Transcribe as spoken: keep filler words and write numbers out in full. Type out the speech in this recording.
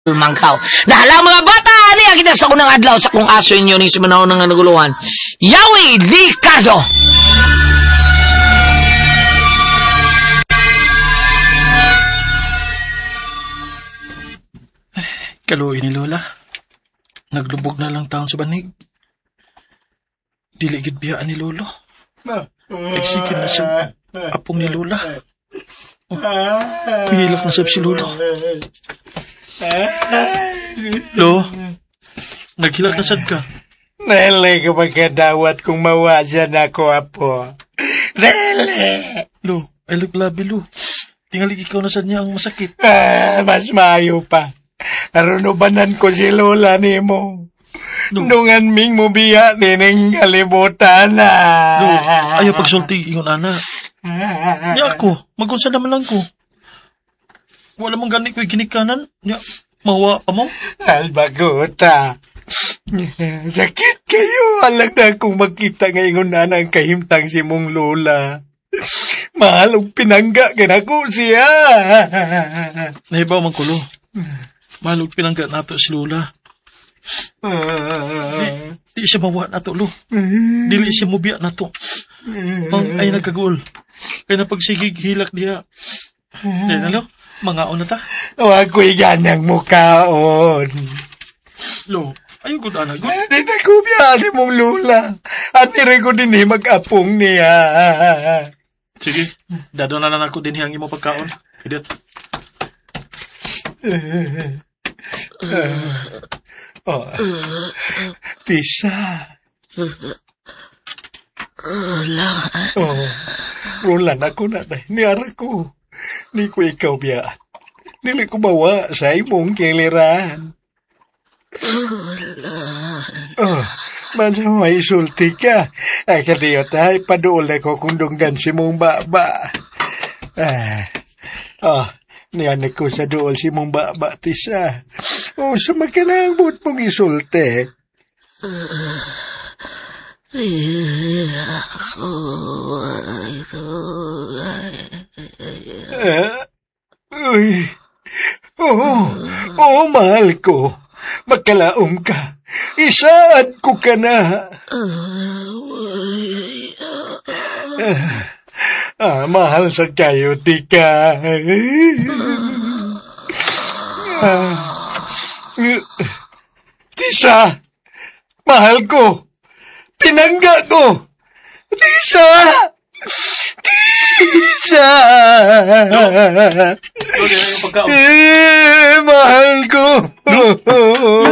Mangkaw. Dahil mga bata, niya kita sa unang adlaw sa kung aso inyo ni si manahon ng naguluhan. Yawi Ricardo! Kaluoy ni Lola. Naglubog na lang taon sa banig. Diligid biyaan ni Lolo. Nagsikid na sa apong ni Lola. Oh, pihilak na sab si Lolo. Lo, naghilak na sad ka. Nalay ka pagkadawat kung mawasan ako, Apo. Nalay! Lo, I love labi, Lo. Tingali ikaw na sad niya ang masakit. Ah, mas maayo pa. Arunubanan ko si Lola ni mo. No. Nungan ming mo biya nining kalibutan na. Lo, ayaw pagsulti ingon ana. Niya ako, magunsa naman lang ko. Wala mong gani ko'y ginikanan. Niya, mawa pa mo? Albaguta. Sakit kayo. Alam na kung makita ngayon na ang kahimtang si mong Lola. Mahal ang pinangga ka na ko siya. Nahibaw man kulo. Mahal ang pinangga nato si Lola. Di, di siya mawa nato, Lo. Dili siya mubiya nato. Ang ay nagkagul. Kaya napagsigig hilak diya. Kaya na, Lo. Mga na ta. O ako'y ganang mukaon. Lo, ayaw ko na nagod. Di na ko biyali mong Lola. At nire ko din eh mag-apong niya. Sige, dado na lang ako din hiyang imo pagkaon. Idit. Oh, Tisa. Roland. Oh, Roland ako na na. Niara ko. Ni ko ikaw biyaan. Dili ko bawa sa imong kiliran. Oh, mansa may sulti ka. Ay kadiyot ay paduol ko kung dunggan si mong baba. Ah, oh, niyanik ko sa duol si mong baba, Tisa. Oh, sumakalambot mong isulti. Uh, uy. Oh, oh, mahal ko. Magkalaom ka. Isaad ko ka na. Uh, ah, mahal sa kayo, tika. Uh, Tisa, mahal ko. Pinangga ko. Tisa! Tisa! Lo, eh, mahal ko. Lo,